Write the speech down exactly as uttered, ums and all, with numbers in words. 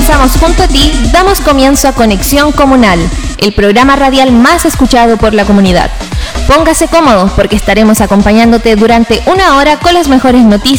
pasamos junto a ti, damos comienzo a Conexión Comunal, el programa radial más escuchado por la comunidad. Póngase cómodo porque estaremos acompañándote durante una hora con las mejores noticias